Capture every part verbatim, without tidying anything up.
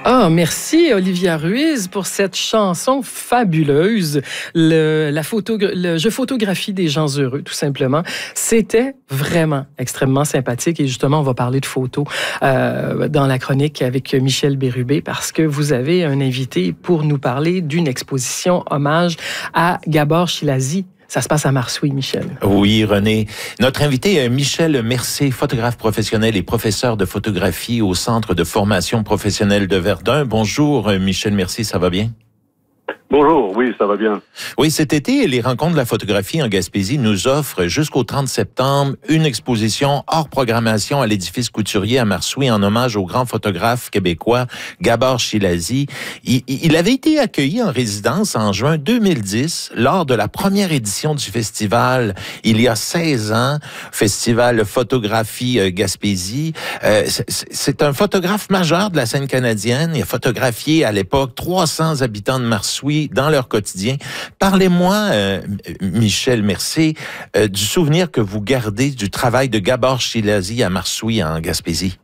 Ah, merci Olivia Ruiz pour cette chanson fabuleuse. Le, la photo, le Je photographie des gens heureux, tout simplement. C'était vraiment extrêmement sympathique et justement, on va parler de photos euh, dans la chronique avec Michel Bérubé parce que vous avez un invité pour nous parler d'une exposition hommage à Gabor Shirazi. Ça se passe à Marsouilles, Michel. Oui, René. Notre invité est Michel Mercier, photographe professionnel et professeur de photographie au Centre de formation professionnelle de Verdun. Bonjour, Michel Mercier, ça va bien? Bonjour, oui, ça va bien. Oui, cet été, les Rencontres de la photographie en Gaspésie nous offrent jusqu'au trente septembre une exposition hors programmation à l'édifice Couturier à Marsouilles en hommage au grand photographe québécois Gabor Shirazi. Il, il avait été accueilli en résidence en juin deux mille dix lors de la première édition du festival il y a seize ans, Festival Photographie Gaspésie. Euh, c'est un photographe majeur de la scène canadienne. Il a photographié à l'époque trois cents habitants de Marsouilles dans leur quotidien. Parlez-moi, euh, Michel Mercier, euh, du souvenir que vous gardez du travail de Gabor Shirazi à Marsouilles, en Gaspésie.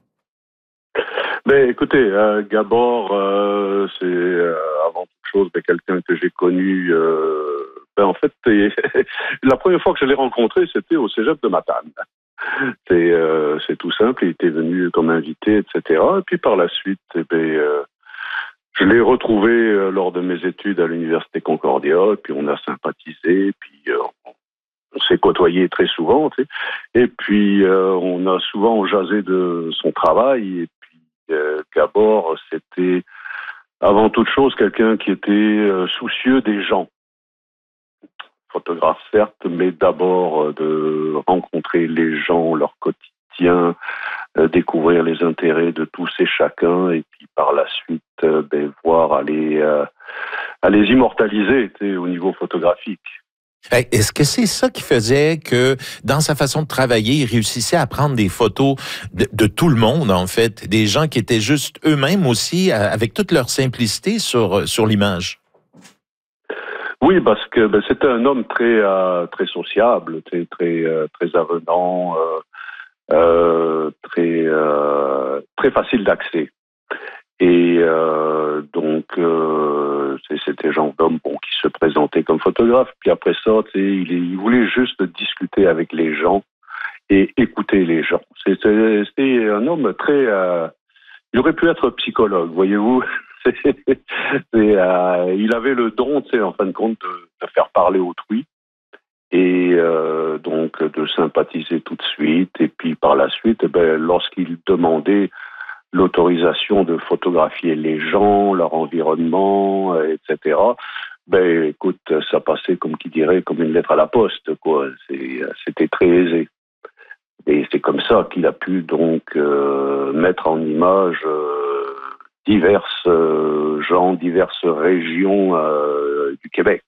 Ben, écoutez, euh, Gabor, euh, c'est euh, avant toute chose ben, quelqu'un que j'ai connu. Euh, ben, en fait, la première fois que je l'ai rencontré, c'était au Cégep de Matane. C'est, euh, c'est tout simple. Il était venu comme invité, et cetera. Et puis par la suite, eh ben, euh, je l'ai retrouvé euh, lors de mes études à l'Université Concordia, et puis on a sympathisé, puis euh, on s'est côtoyé très souvent, tu sais. Et puis euh, on a souvent jasé de son travail, et puis euh, Gabor, c'était avant toute chose quelqu'un qui était euh, soucieux des gens. Photographe certes, mais d'abord euh, de rencontrer les gens, leur quotidien, euh, découvrir les intérêts de tous et chacun, et puis par la suite, euh, ben, voir à les, euh, à les immortaliser au niveau photographique. Est-ce que c'est ça qui faisait que, dans sa façon de travailler, il réussissait à prendre des photos de, de tout le monde, en fait, des gens qui étaient juste eux-mêmes aussi, avec toute leur simplicité sur, sur l'image? Oui, parce que ben, c'était un homme très, euh, très sociable, très, très, euh, très avenant, euh, euh, très, euh, très facile d'accès. Et euh, donc, euh, c'était un genre d'homme bon, qui se présentait comme photographe. Puis après ça, il, il voulait juste discuter avec les gens et écouter les gens. C'était, c'était un homme très... Euh, il aurait pu être psychologue, voyez-vous. c'est, c'est, euh, il avait le don, en fin de compte, de, de faire parler autrui. Et euh, donc, de sympathiser tout de suite. Et puis, par la suite, ben, lorsqu'il demandait l'autorisation de photographier les gens, leur environnement, et cetera. Ben, écoute, ça passait comme qui dirait, comme une lettre à la poste, quoi. C'est, c'était très aisé. Et c'est comme ça qu'il a pu donc euh, mettre en image euh, diverses euh, gens, diverses régions euh, du Québec.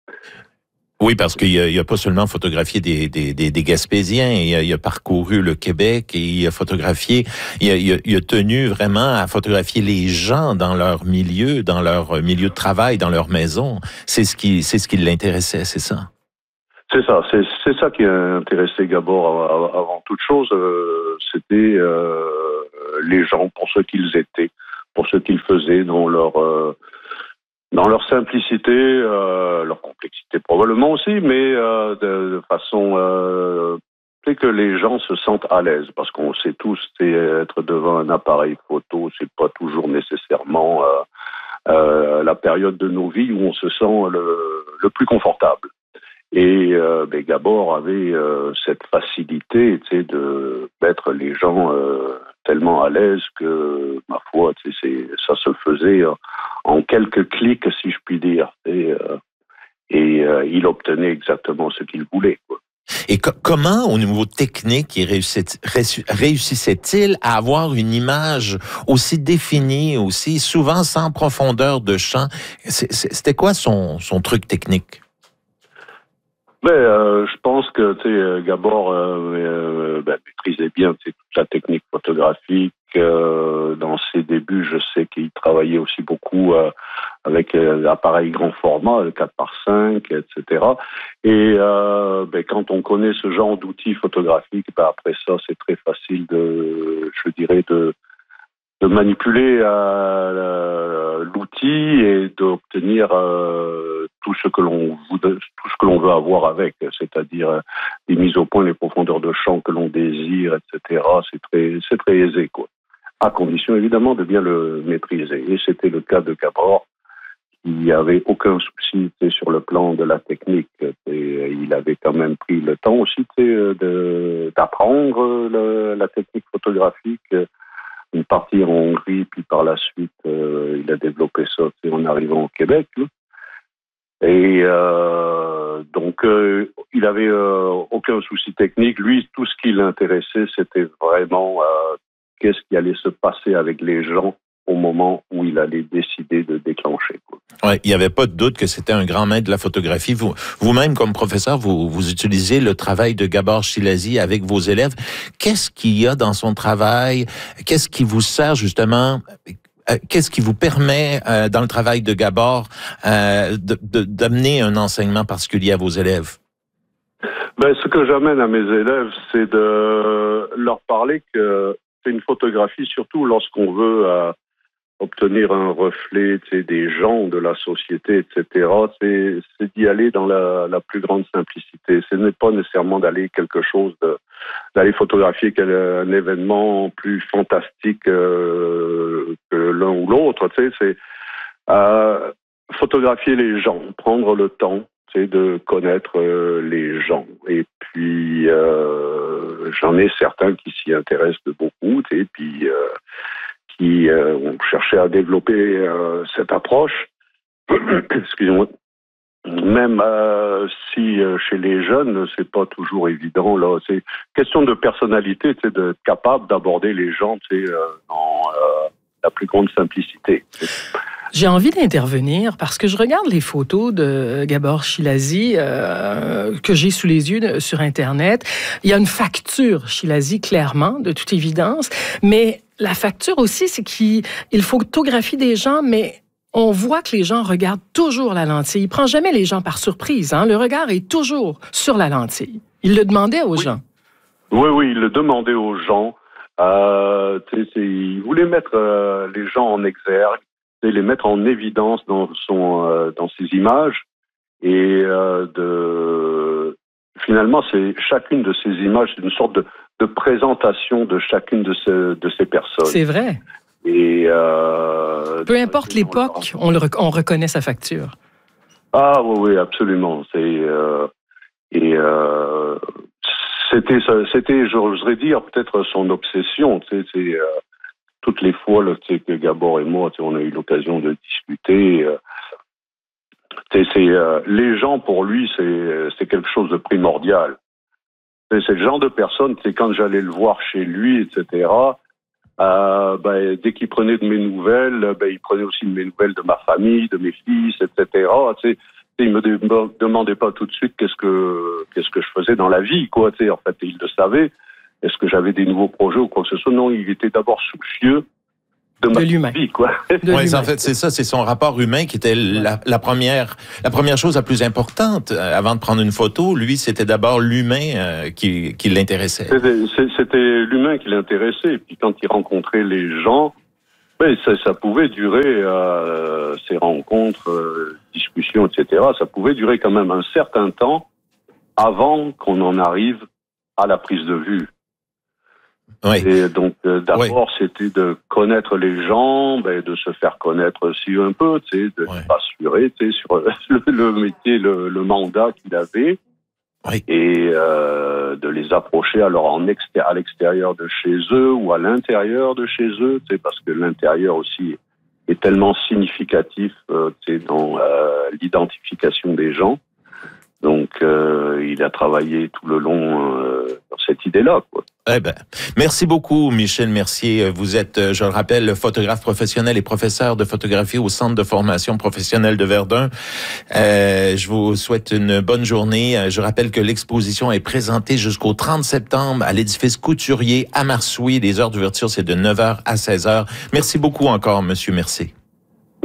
Oui, parce qu'il a, il a pas seulement photographié des, des, des, des Gaspésiens, il a, il a parcouru le Québec et il a photographié, il a, il a, il a tenu vraiment à photographier les gens dans leur milieu, dans leur milieu de travail, dans leur maison. C'est ce qui, c'est ce qui l'intéressait, c'est ça? C'est ça, c'est, c'est ça qui a intéressé Gabor avant toute chose. Euh, c'était euh, les gens pour ce qu'ils étaient, pour ce qu'ils faisaient dans leur... Euh, Dans leur simplicité, euh, leur complexité probablement aussi, mais euh, de, de façon euh, que les gens se sentent à l'aise, parce qu'on sait tous être devant un appareil photo, c'est pas toujours nécessairement euh, euh, la période de nos vies où on se sent le, le plus confortable. Et euh, ben Gabor avait euh, cette facilité, tu sais, de mettre les gens euh, tellement à l'aise que, ma foi, tu sais, c'est, ça se faisait euh, en quelques clics, si je puis dire. Et, euh, et euh, il obtenait exactement ce qu'il voulait, quoi. Et co- comment, au niveau technique, il réussit- réussissait-il à avoir une image aussi définie, aussi souvent sans profondeur de champ? C'est, c'est, c'était quoi son, son truc technique? Ben, euh, je pense que tu sais, Gabor euh, euh, ben, maîtrisait bien toute la technique photographique. Euh, dans ses débuts, je sais qu'il travaillait aussi beaucoup euh, avec euh, l'appareil grand format, le quatre par cinq, et cetera. Et euh, ben, quand on connaît ce genre d'outils photographiques, ben, après ça, c'est très facile de, je dirais, de de de manipuler euh, l'outil et d'obtenir euh, tout ce que l'on tout ce que l'on veut avoir avec, c'est-à-dire les mises au point, les profondeurs de champ que l'on désire, et cetera. C'est très c'est très aisé, quoi. À condition évidemment de bien le maîtriser. Et c'était le cas de Gabor. Il n'y avait aucun souci sur le plan de la technique. Et il avait quand même pris le temps aussi de, d'apprendre le, la technique photographique. Une partie en Hongrie, puis par la suite, euh, il a développé ça en arrivant au Québec. Là. Et euh, donc, euh, il avait euh, aucun souci technique. Lui, tout ce qui l'intéressait, c'était vraiment euh, qu'est-ce qui allait se passer avec les gens au moment où il allait décider de déclencher. Ouais, il n'y avait pas de doute que c'était un grand maître de la photographie. Vous, vous-même, comme professeur, vous, vous utilisez le travail de Gabor Shilhazy avec vos élèves. Qu'est-ce qu'il y a dans son travail? Qu'est-ce qui vous sert justement? Qu'est-ce qui vous permet, euh, dans le travail de Gabor, euh, de, de, d'amener un enseignement particulier à vos élèves? Ben, ce que j'amène à mes élèves, c'est de leur parler que c'est une photographie, surtout lorsqu'on veut euh, obtenir un reflet, tu sais, des gens, de la société, et cetera. C'est, c'est d'y aller dans la, la plus grande simplicité. Ce n'est pas nécessairement d'aller quelque chose de, d'aller photographier quel, un événement plus fantastique euh, que l'un ou l'autre. Tu sais, c'est euh, photographier les gens, prendre le temps, tu sais, de connaître euh, les gens. Et puis euh, j'en ai certains qui s'y intéressent beaucoup, tu sais, puis euh, qui euh, ont cherché à développer euh, cette approche. Excusez-moi. Même euh, si euh, chez les jeunes, c'est pas toujours évident. Là, c'est question de personnalité, tu sais, d'être capable d'aborder les gens, tu sais, euh, dans euh, la plus grande simplicité. J'ai envie d'intervenir parce que je regarde les photos de Gabor Shilhazy euh, que j'ai sous les yeux sur Internet. Il y a une facture Shilhazy, clairement, de toute évidence, mais la facture aussi, c'est qu'il il photographie des gens, mais on voit que les gens regardent toujours la lentille. Il prend jamais les gens par surprise. Hein? Le regard est toujours sur la lentille. Il le demandait aux oui. gens. Oui, oui, il le demandait aux gens. Euh, c'est, il voulait mettre euh, les gens en exergue, les mettre en évidence dans son euh, dans ses images. Et euh, de finalement, c'est chacune de ces images, c'est une sorte de de présentation de chacune de ces, de ces personnes. C'est vrai. Et euh, peu importe l'époque, on, le, on reconnaît sa facture. Ah oui, oui, absolument. C'est euh, et euh, c'était, c'était, j'oserais dire peut-être son obsession. Tu sais, c'est euh, toutes les fois là, tu sais, que Gabor et moi, tu sais, on a eu l'occasion de discuter. Euh, tu sais, c'est euh, les gens pour lui, c'est c'est quelque chose de primordial. C'est le genre de personne, c'est quand j'allais le voir chez lui, et cetera. Euh, ben, dès qu'il prenait de mes nouvelles, ben, il prenait aussi de mes nouvelles de ma famille, de mes fils, et cetera. Tu sais, il me demandait pas tout de suite qu'est-ce que qu'est-ce que je faisais dans la vie, quoi. Tu sais, en fait, il le savait. Est-ce que j'avais des nouveaux projets ou quoi que ce soit? Non, il était d'abord soucieux de ma de l'humain. vie, quoi. Oui, en fait, c'est ça, c'est son rapport humain qui était la, la première, la première chose la plus importante avant de prendre une photo. Lui, c'était d'abord l'humain euh, qui, qui l'intéressait. C'était, c'était l'humain qui l'intéressait. Et puis quand il rencontrait les gens, ben, ça, ça pouvait durer, euh, ces rencontres, euh, discussions, et cetera. Ça pouvait durer quand même un certain temps avant qu'on en arrive à la prise de vue. Oui. Et donc, euh, d'abord, oui. c'était de connaître les gens, ben, de se faire connaître aussi un peu, tu sais, de oui. s'assurer, tu sais, sur le, le métier, le, le mandat qu'il avait, oui. et euh, de les approcher alors en exté- à l'extérieur de chez eux ou à l'intérieur de chez eux, tu sais, parce que l'intérieur aussi est tellement significatif, euh, tu sais, dans euh, l'identification des gens. Donc, euh, il a travaillé tout le long euh, dans cette idée-là, quoi. Eh ben, merci beaucoup, Michel Mercier. Vous êtes, je le rappelle, photographe professionnel et professeur de photographie au Centre de formation professionnelle de Verdun. Euh, je vous souhaite une bonne journée. Je rappelle que l'exposition est présentée jusqu'au trente septembre à l'édifice Couturier à Marsouilles. Les heures d'ouverture, c'est de neuf heures à seize heures. Merci beaucoup encore, Monsieur Mercier.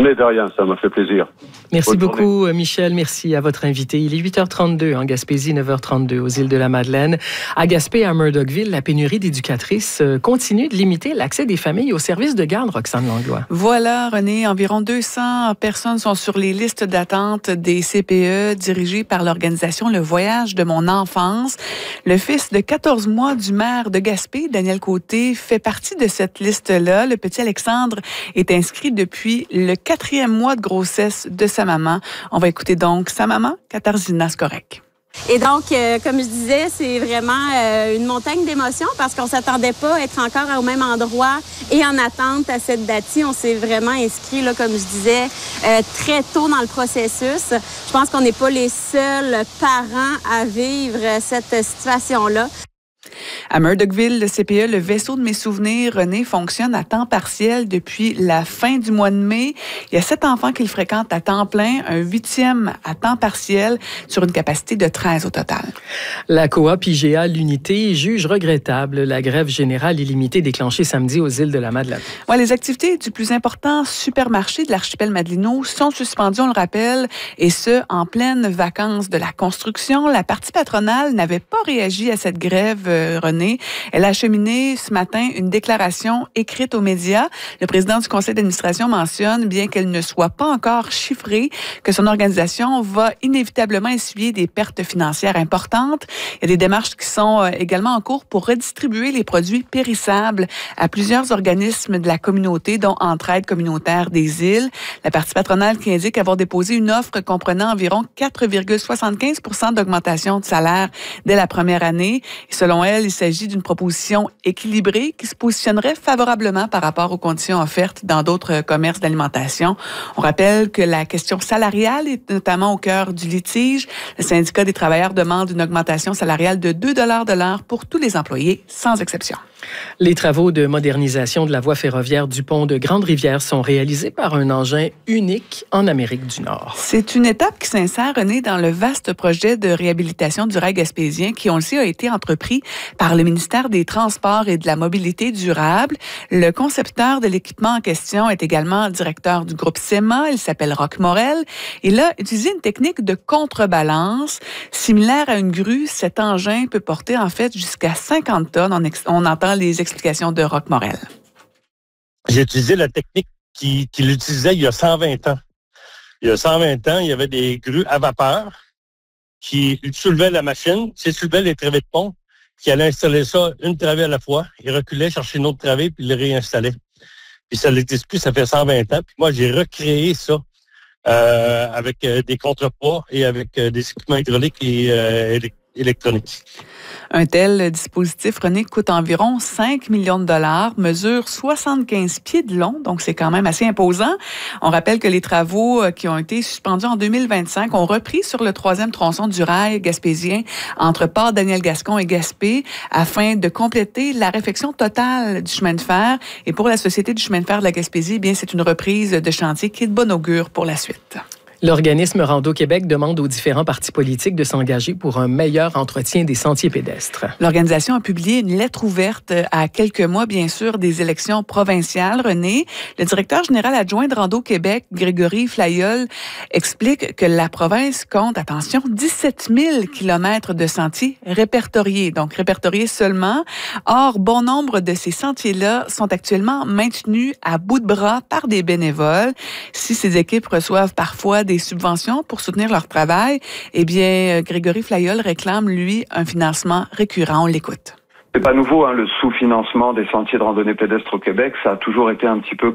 Mais de rien, ça m'a fait plaisir. Merci Bonne beaucoup, journée. Michel. Merci à votre invité. Il est huit heures trente-deux en Gaspésie, neuf heures trente-deux aux îles de la Madeleine. À Gaspé, à Murdochville, la pénurie d'éducatrices continue de limiter l'accès des familles aux services de garde, Roxane Langlois. Voilà, René, environ deux cents personnes sont sur les listes d'attente des C P E dirigées par l'organisation Le Voyage de mon enfance. Le fils de quatorze mois du maire de Gaspé, Daniel Côté, fait partie de cette liste-là. Le petit Alexandre est inscrit depuis le quatrième mois de grossesse de sa maman. On va écouter donc sa maman, Katarzyna Skorek. Et donc, euh, comme je disais, c'est vraiment euh, une montagne d'émotions parce qu'on s'attendait pas à être encore au même endroit et en attente à cette date-ci. On s'est vraiment inscrit, là, comme je disais, euh, très tôt dans le processus. Je pense qu'on n'est pas les seuls parents à vivre cette situation-là. À Murdochville, le C P E, le vaisseau de mes souvenirs, René, fonctionne à temps partiel depuis la fin du mois de mai. Il y a sept enfants qui le fréquentent à temps plein, un huitième à temps partiel sur une capacité de treize au total. La coop I G A L'Unité juge regrettable la grève générale illimitée déclenchée samedi aux îles de la Madeleine. Ouais, les activités du plus important supermarché de l'archipel Madelino sont suspendues, on le rappelle, et ce, en pleine vacances de la construction. La partie patronale n'avait pas réagi à cette grève, René. Elle a acheminé ce matin une déclaration écrite aux médias. Le président du conseil d'administration mentionne, bien qu'elle ne soit pas encore chiffrée, que son organisation va inévitablement essuyer des pertes financières importantes. Il y a des démarches qui sont également en cours pour redistribuer les produits périssables à plusieurs organismes de la communauté, dont Entraide communautaire des îles. La partie patronale qui indique avoir déposé une offre comprenant environ quatre virgule soixante-quinze pour cent d'augmentation de salaire dès la première année. Et selon elle, il s'agit d'une proposition équilibrée qui se positionnerait favorablement par rapport aux conditions offertes dans d'autres commerces d'alimentation. On rappelle que la question salariale est notamment au cœur du litige. Le syndicat des travailleurs demande une augmentation salariale de deux dollars de l'heure pour tous les employés, sans exception. Les travaux de modernisation de la voie ferroviaire du pont de Grande-Rivière sont réalisés par un engin unique en Amérique du Nord. C'est une étape qui s'insère, René, dans le vaste projet de réhabilitation du rail gaspésien qui, on le sait, a été entrepris par le ministère des Transports et de la Mobilité durable. Le concepteur de l'équipement en question est également directeur du groupe S E M A. Il s'appelle Roch Morel. Il a utilisé une technique de contrebalance. Similaire à une grue, cet engin peut porter en fait jusqu'à cinquante tonnes. On, ex- on entend les explications de Roch Morel. J'ai utilisé la technique qu'il qui utilisait il y a cent vingt ans. Il y a cent vingt ans, il y avait des grues à vapeur qui soulevaient la machine, qui soulevaient les travées de pont, qui allaient installer ça une travée à la fois. Ils reculaient, cherchaient une autre travée, puis ils les réinstallaient. Puis ça n'existe plus, ça fait cent vingt ans. Puis moi, j'ai recréé ça euh, avec euh, des contrepoids et avec euh, des équipements hydrauliques et euh, électroniques. Un tel dispositif, René, coûte environ cinq millions de dollars, mesure soixante-quinze pieds de long, donc c'est quand même assez imposant. On rappelle que les travaux qui ont été suspendus en deux mille vingt-cinq ont repris sur le troisième tronçon du rail gaspésien entre Port-Daniel-Gascon et Gaspé afin de compléter la réfection totale du chemin de fer. Et pour la Société du chemin de fer de la Gaspésie, eh bien, c'est une reprise de chantier qui est de bon augure pour la suite. L'organisme Rando Québec demande aux différents partis politiques de s'engager pour un meilleur entretien des sentiers pédestres. L'organisation a publié une lettre ouverte à quelques mois, bien sûr, des élections provinciales. René, le directeur général adjoint de Rando Québec, Grégory Flayol, explique que la province compte, attention, dix-sept mille kilomètres de sentiers répertoriés, donc répertoriés seulement. Or, bon nombre de ces sentiers-là sont actuellement maintenus à bout de bras par des bénévoles. Si ces équipes reçoivent parfois des des subventions pour soutenir leur travail, eh bien, Grégory Flayol réclame, lui, un financement récurrent. On l'écoute. C'est pas nouveau, hein, le sous-financement des sentiers de randonnée pédestre au Québec. Ça a toujours été un petit peu